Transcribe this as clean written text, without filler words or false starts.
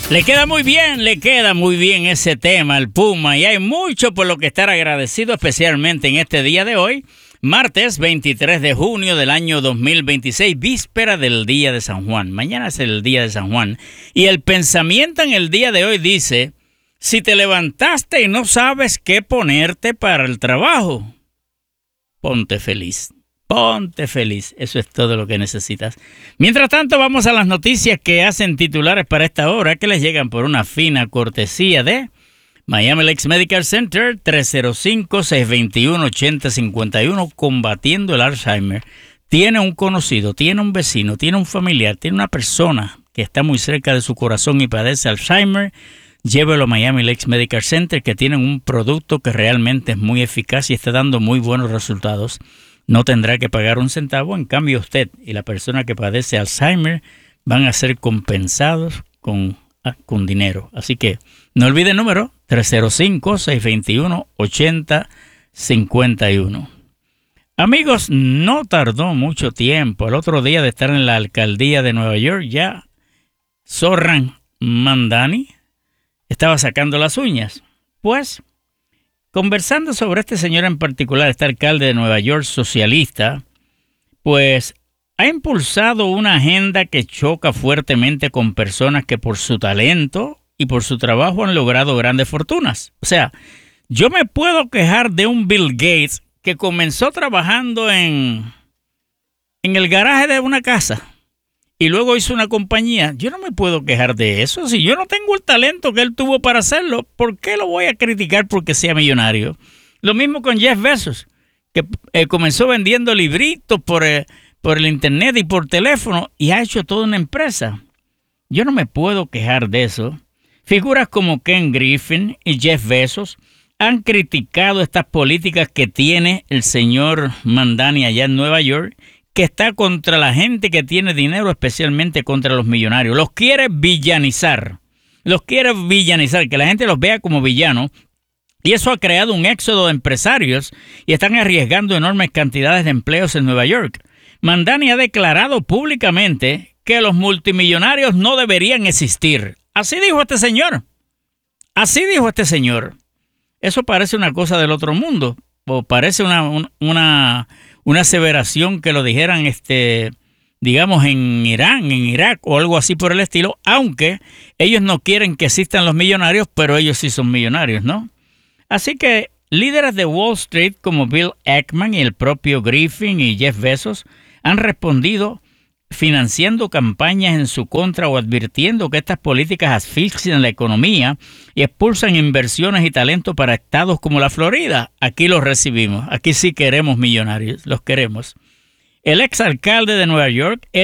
Le queda muy bien ese tema, el Puma, y hay mucho por lo que estar agradecido, especialmente en este día de hoy, martes 23 de junio del año 2026, víspera del día de San Juan. Mañana es el día de San Juan, y el pensamiento en el día de hoy dice: si te levantaste y no sabes qué ponerte para el trabajo, ponte feliz. Ponte feliz, eso es todo lo que necesitas. Mientras tanto, vamos a las noticias que hacen titulares para esta hora, que les llegan por una fina cortesía de Miami Lakes Medical Center, 305-621-8051, combatiendo el Alzheimer. Tiene un conocido, tiene un vecino, tiene un familiar, tiene una persona que está muy cerca de su corazón y padece Alzheimer, llévelo a Miami Lakes Medical Center, que tienen un producto que realmente es muy eficaz y está dando muy buenos resultados. No tendrá que pagar un centavo, en cambio usted y la persona que padece Alzheimer van a ser compensados con dinero. Así que no olvide el número 305-621-8051. Amigos, no tardó mucho tiempo. El otro día de estar en la alcaldía de Nueva York, ya Zohran Mamdani estaba sacando las uñas. Pues, conversando sobre este señor en particular, este alcalde de Nueva York socialista, pues ha impulsado una agenda que choca fuertemente con personas que por su talento y por su trabajo han logrado grandes fortunas. O sea, yo me puedo quejar de un Bill Gates que comenzó trabajando en el garaje de una casa y luego hizo una compañía. Yo no me puedo quejar de eso. Si yo no tengo el talento que él tuvo para hacerlo, ¿por qué lo voy a criticar porque sea millonario? Lo mismo con Jeff Bezos, que comenzó vendiendo libritos por el internet y por teléfono y ha hecho toda una empresa. Yo no me puedo quejar de eso. Figuras como Ken Griffin y Jeff Bezos han criticado estas políticas que tiene el señor Mamdani allá en Nueva York, que está contra la gente que tiene dinero, especialmente contra los millonarios. Los quiere villanizar. Que la gente los vea como villanos. Y eso ha creado un éxodo de empresarios y están arriesgando enormes cantidades de empleos en Nueva York. Mamdani ha declarado públicamente que los multimillonarios no deberían existir. Así dijo este señor. Eso parece una cosa del otro mundo. O parece una aseveración que lo dijeran, digamos, en Irán, en Irak o algo así por el estilo, aunque ellos no quieren que existan los millonarios, pero ellos sí son millonarios, ¿no? Así que líderes de Wall Street como Bill Ackman y el propio Griffin y Jeff Bezos han respondido financiando campañas en su contra o advirtiendo que estas políticas asfixian la economía y expulsan inversiones y talento para estados como la Florida. Aquí los recibimos. Aquí sí queremos millonarios. Los queremos. El exalcalde de Nueva York,